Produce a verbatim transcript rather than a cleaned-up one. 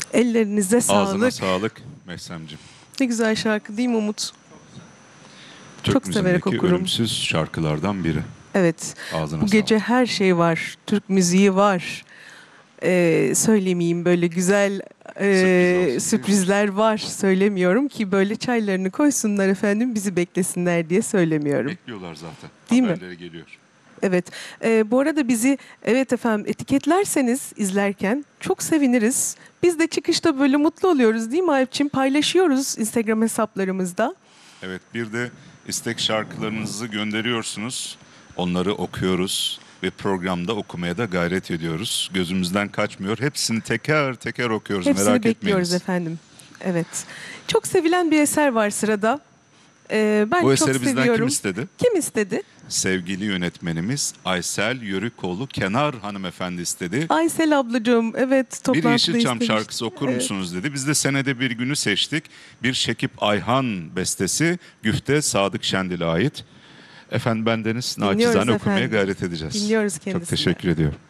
Ellerinize sağlık. Ağzına sağlık Mehsemciğim. Ne güzel şarkı değil mi Umut? Türk Çok severek müziğindeki okurum. ölümsüz şarkılardan biri. Evet. Ağzına Bu gece sağlık. her şey var. Türk müziği var. Ee, söylemeyeyim, böyle güzel e, Sürpriz olsun, sürprizler var. Söylemiyorum ki böyle çaylarını koysunlar efendim, bizi beklesinler diye söylemiyorum. Bekliyorlar zaten. Değil mi? Haberleri geliyor. Evet. Ee, bu arada bizi, evet efendim, etiketlerseniz izlerken çok seviniriz. Biz de çıkışta böyle mutlu oluyoruz değil mi Alpçin? Paylaşıyoruz Instagram hesaplarımızda. Evet, bir de istek şarkılarınızı gönderiyorsunuz. Onları okuyoruz ve programda okumaya da gayret ediyoruz. Gözümüzden kaçmıyor. Hepsini teker teker okuyoruz. Hepsini Merak bekliyoruz etmeyiniz. efendim. Evet. Çok sevilen bir eser var sırada. Ee, ben Bu çok eseri bizden seviyorum. kim istedi? Kim istedi? Sevgili yönetmenimiz Aysel Yörükoğlu Kenar hanımefendi istedi. Aysel ablacığım, evet, Bir toplantıda Yeşilçam istemişti. şarkısı okur Evet. musunuz dedi. Biz de senede bir günü seçtik. Bir Şekip Ayhan bestesi, güfte Sadık Şendil'e ait. Efendim bendeniz Dinliyoruz naçizane okumaya efendim. gayret edeceğiz. Dinliyoruz Çok kendisini. teşekkür ediyorum.